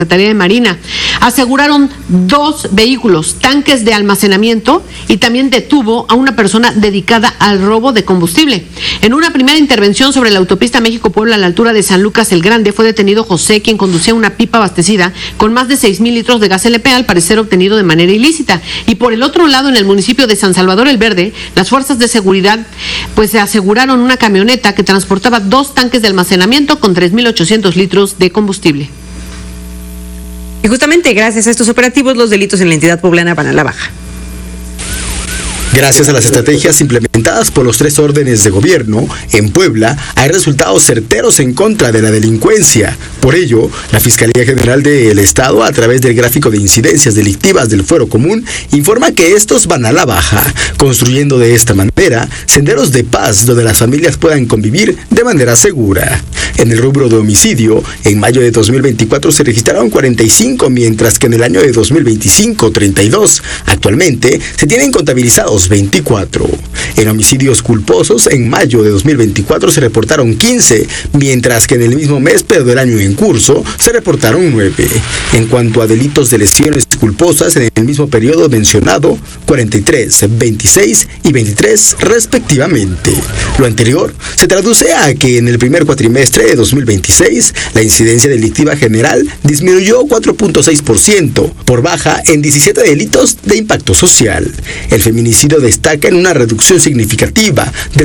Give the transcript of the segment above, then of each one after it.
Secretaría de Marina. Aseguraron 2 vehículos, tanques de almacenamiento, y también detuvo a una persona dedicada al robo de combustible. En una primera intervención sobre la autopista México-Puebla a la altura de San Lucas el Grande, fue detenido José, quien conducía una pipa abastecida con más de 6,000 litros de gas LP, al parecer obtenido de manera ilícita. Y por el otro lado, en el municipio de San Salvador el Verde, las fuerzas de seguridad se aseguraron una camioneta que transportaba 2 tanques de almacenamiento con 3,800 litros de combustible. Y justamente gracias a estos operativos, los delitos en la entidad poblana van a la baja. Gracias a las estrategias implementadas por los 3 órdenes de gobierno, en Puebla hay resultados certeros en contra de la delincuencia. Por ello, la Fiscalía General del Estado, a través del gráfico de incidencias delictivas del Fuero Común, informa que estos van a la baja, construyendo de esta manera senderos de paz donde las familias puedan convivir de manera segura. En el rubro de homicidio, en mayo de 2024 se registraron 45, mientras que en el año de 2025, 32. Actualmente se tienen contabilizados 24. En homicidios culposos, en mayo de 2024 se reportaron 15, mientras que en el mismo mes, pero del año en curso, se reportaron 9. En cuanto a delitos de lesiones culposas, en el mismo periodo mencionado, 43, 26 y 23 respectivamente. Lo anterior se traduce a que en el primer cuatrimestre de 2026, la incidencia delictiva general disminuyó 4.6%, por baja en 17 delitos de impacto social. El feminicidio destaca en una reducción significativa del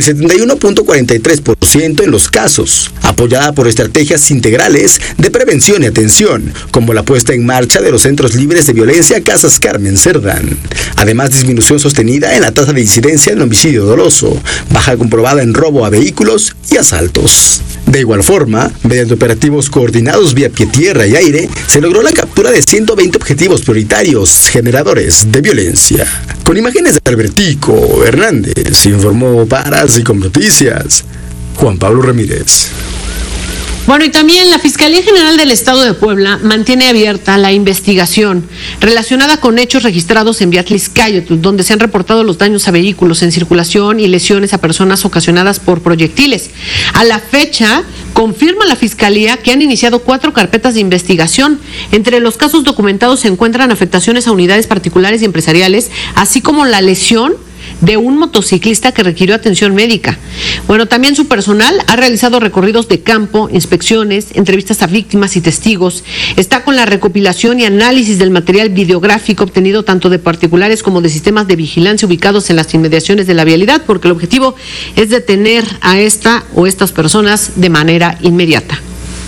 71.43% en los casos, apoyada por estrategias integrales de prevención y atención, como la puesta en marcha de los centros libres de violencia Casas Carmen Cerdán. Además, disminución sostenida en la tasa de incidencia en homicidio doloso, baja comprobada en robo a vehículos y asaltos. De igual forma, mediante operativos coordinados vía pie, tierra y aire, se logró la captura de 120 objetivos prioritarios generadores de violencia. Con imágenes de Albertico Hernández, informó para Así Como Noticias, Juan Pablo Ramírez. Bueno, y también la Fiscalía General del Estado de Puebla mantiene abierta la investigación relacionada con hechos registrados en vía Tlaxcayotl, donde se han reportado los daños a vehículos en circulación y lesiones a personas ocasionadas por proyectiles. A la fecha, confirma la Fiscalía que han iniciado 4 carpetas de investigación. Entre los casos documentados se encuentran afectaciones a unidades particulares y empresariales, así como la lesión de un motociclista que requirió atención médica. Bueno, también su personal ha realizado recorridos de campo, inspecciones, entrevistas a víctimas y testigos. Está con la recopilación y análisis del material videográfico obtenido tanto de particulares como de sistemas de vigilancia ubicados en las inmediaciones de la vialidad, porque el objetivo es detener a esta o estas personas de manera inmediata.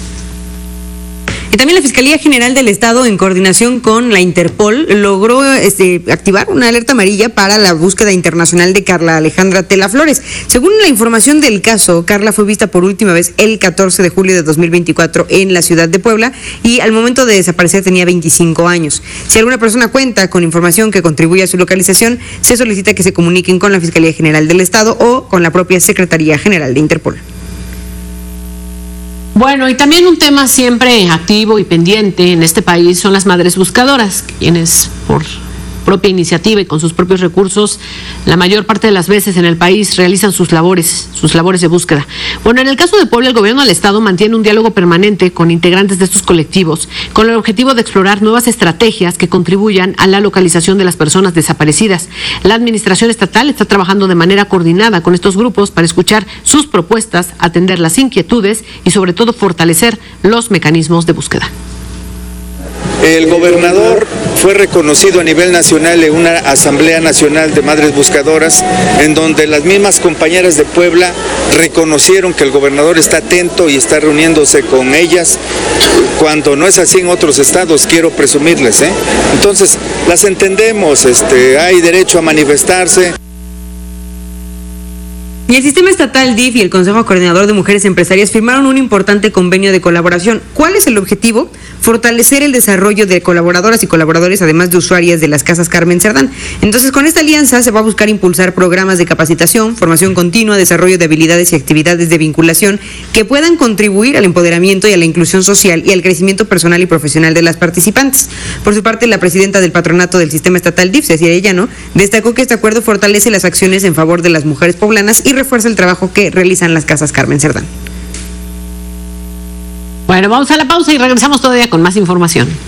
Y también la Fiscalía General del Estado, en coordinación con la Interpol, logró activar una alerta amarilla para la búsqueda internacional de Carla Alejandra Tela Flores. Según la información del caso, Carla fue vista por última vez el 14 de julio de 2024 en la ciudad de Puebla y al momento de desaparecer tenía 25 años. Si alguna persona cuenta con información que contribuya a su localización, se solicita que se comuniquen con la Fiscalía General del Estado o con la propia Secretaría General de Interpol. Bueno, y también un tema siempre activo y pendiente en este país son las madres buscadoras, quienes por propia iniciativa y con sus propios recursos, la mayor parte de las veces en el país realizan sus labores de búsqueda. Bueno, en el caso de Puebla, el gobierno del estado mantiene un diálogo permanente con integrantes de estos colectivos, con el objetivo de explorar nuevas estrategias que contribuyan a la localización de las personas desaparecidas. La administración estatal está trabajando de manera coordinada con estos grupos para escuchar sus propuestas, atender las inquietudes y sobre todo fortalecer los mecanismos de búsqueda. El gobernador fue reconocido a nivel nacional en una Asamblea Nacional de Madres Buscadoras, en donde las mismas compañeras de Puebla reconocieron que el gobernador está atento y está reuniéndose con ellas, cuando no es así en otros estados, quiero presumirles, Entonces, las entendemos, hay derecho a manifestarse. Y el Sistema Estatal DIF y el Consejo Coordinador de Mujeres Empresarias firmaron un importante convenio de colaboración. ¿Cuál es el objetivo? Fortalecer el desarrollo de colaboradoras y colaboradores, además de usuarias de las Casas Carmen Cerdán. Entonces, con esta alianza se va a buscar impulsar programas de capacitación, formación continua, desarrollo de habilidades y actividades de vinculación que puedan contribuir al empoderamiento y a la inclusión social y al crecimiento personal y profesional de las participantes. Por su parte, la presidenta del patronato del Sistema Estatal DIF, Cecilia Arellano, destacó que este acuerdo fortalece las acciones en favor de las mujeres poblanas y refuerza el trabajo que realizan las Casas Carmen Cerdán. Bueno, vamos a la pausa y regresamos todavía con más información.